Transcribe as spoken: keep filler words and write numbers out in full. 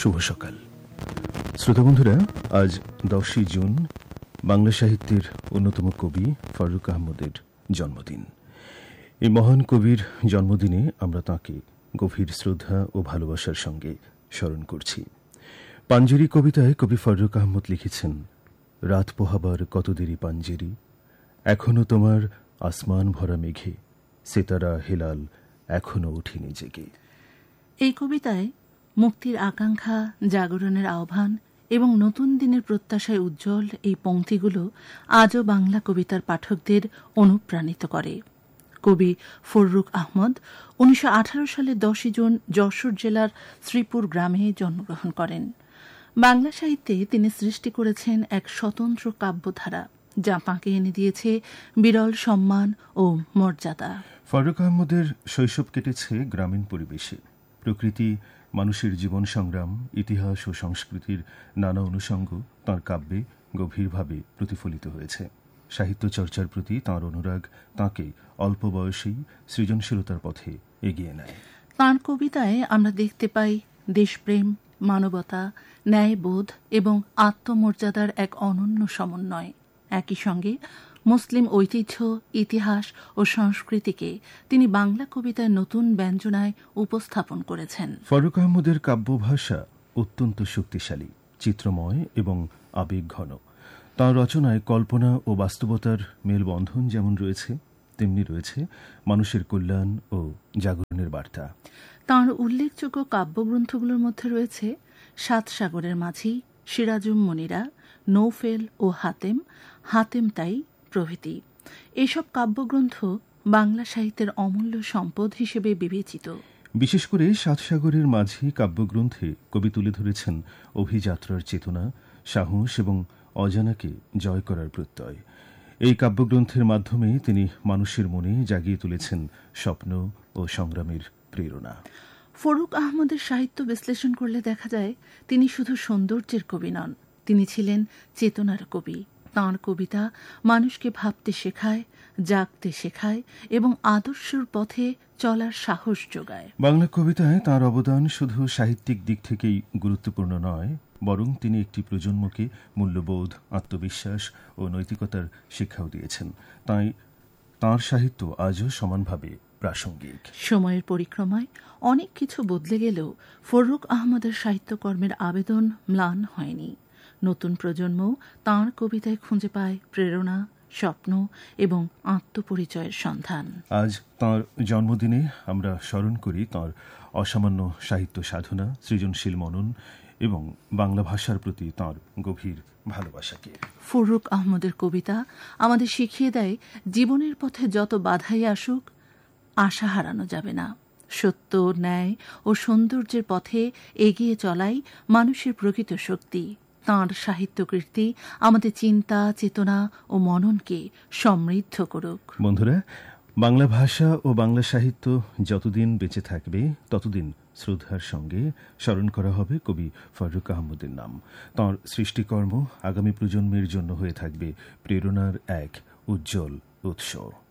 শুভ সকাল শ্রোতা বন্ধুরা, আজ দশই জুন বাংলা সাহিত্যের অন্যতম কবি ফারুক আহমদের জন্মদিন। এই মহান কবির জন্মদিনে আমরা তাঁকে গভীর শ্রদ্ধা ও ভালোবাসার সঙ্গে স্মরণ করছি। পাঞ্জেরি কবিতায় কবি ফারুক আহমদ লিখেছেন, রাত পোহাবার কত দেরি পাঞ্জেরি, এখনো তোমার আসমান ভরা মেঘে, সেতারা হেলাল এখনো উঠিনি জেগে। এই কবিতায় মুক্তির আকাঙ্ক্ষা, জাগরণের আহ্বান এবং নতুন দিনের প্রত্যাশায় উজ্জ্বল এই পংক্তিগুলো আজও বাংলা কবিতার পাঠকদের অনুপ্রাণিত করে। কবি ফররুক আহমদ উনিশশো আঠারো সালে দশই জুন যশোর জেলার শ্রীপুর গ্রামে জন্মগ্রহণ করেন। বাংলা সাহিত্যে তিনি সৃষ্টি করেছেন এক স্বতন্ত্র কাব্যধারা, যা তাঁকে এনে দিয়েছে বিরল সম্মান ও মর্যাদা। ফারুক আহমদের শৈশব কেটেছে গ্রামীণ পরিবেশে। প্রকৃতি, মানুষের জীবন সংগ্রাম, ইতিহাস ও সংস্কৃতির নানা অনুষঙ্গ তাঁর কাব্যে গভীরভাবে প্রতিফলিত হয়েছে। সাহিত্য চর্চার প্রতি তাঁর অনুরাগ তাঁকে অল্প বয়সেই সৃজনশীলতার পথে এগিয়ে নেয়। তাঁর কবিতায় আমরা দেখতে পাই দেশপ্রেম, মানবতা, ন্যায়বোধ এবং আত্মমর্যাদার এক অনন্য সমন্বয়। একই সঙ্গে মুসলিম ঐতিহ্য, ইতিহাস ও সংস্কৃতিকে তিনি বাংলা কবিতায় নতুন ব্যঞ্জনায় উপস্থাপন করেছেন। ফারুক আহমদের কাব্যভাষা অত্যন্ত শক্তিশালী, চিত্রময় এবং আবেগঘন। তাঁর রচনায় কল্পনা ও বাস্তবতার মেলবন্ধন যেমন রয়েছে, তেমনি রয়েছে মানুষের কল্যাণ ও জাগরণের বার্তা। তাঁর উল্লেখযোগ্য কাব্যগ্রন্থগুলোর মধ্যে রয়েছে সাত সাগরের মাঝি, সিরাজুম মনিরা, নৌফেল ও হাতেম, হাতেম তাই প্রভৃতি। এসব কাব্যগ্রন্থ বাংলা সাহিত্যের অমূল্য সম্পদ হিসেবে বিবেচিত। বিশেষ করে সাত সাগরের মাঝি কাব্যগ্রন্থে কবি তুলে ধরেছেন অভিযাত্রার চেতনা, সাহস এবং অজানাকে জয় করার প্রত্যয়। এই কাব্যগ্রন্থের মাধ্যমে তিনি মানুষের মনে জাগিয়ে তুলেছেন স্বপ্ন ও সংগ্রামের প্রেরণা। ফরুক আহমদের সাহিত্য বিশ্লেষণ করলে দেখা যায় তিনি শুধু সৌন্দর্যের কবি নন, তিনি ছিলেন চেতনার কবি। তাঁর কবিতা মানুষকে ভাবতে শেখায়, জাগতে শেখায় এবং আদর্শের পথে চলার সাহস যোগায়। বাংলা কবিতায় তাঁর অবদান শুধু সাহিত্যিক দিক থেকেই গুরুত্বপূর্ণ নয়, বরং তিনি একটি প্রজন্মকে মূল্যবোধ, আত্মবিশ্বাস ও নৈতিকতার শিক্ষাও দিয়েছেন। তাই তাঁর সাহিত্য আজও সমানভাবে প্রাসঙ্গিক। সময়ের পরিক্রমায় অনেক কিছু বদলে গেলেও ফররুক আহমদের সাহিত্যকর্মের আবেদন ম্লান হয়নি। নতুন প্রজন্ম তাঁর কবিতায় খুঁজে পায় প্রেরণা, স্বপ্ন এবং আত্মপরিচয়ের সন্ধান। আজ তাঁর জন্মদিনে আমরা স্মরণ করি তাঁর অসামান্য সাহিত্য সাধনা, সৃজনশীল মনন এবং বাংলা ভাষার প্রতি তাঁর গভীর ভালোবাসাকে। ফররুক আহমদের কবিতা আমাদের শিখিয়ে দেয়, জীবনের পথে যত বাধাই আসুক, আশা হারানো যাবে না। সত্য, ন্যায় ও সৌন্দর্যের পথে এগিয়ে চলাই মানুষের প্রকৃত শক্তি। তাঁর সাহিত্যকীর্তি আমাদের চিন্তা, চেতনা ও মননকে সমৃদ্ধ করুক। বন্ধুরা, বাংলা ভাষা ও বাংলা সাহিত্য যতদিন বেঁচে থাকবে, ততদিন শ্রদ্ধার সঙ্গে স্মরণ করা হবে কবি ফারুক আহমদের নাম। তাঁর সৃষ্টিকর্ম আগামী প্রজন্মের জন্য হয়ে থাকবে প্রেরণার এক উজ্জ্বল উৎস।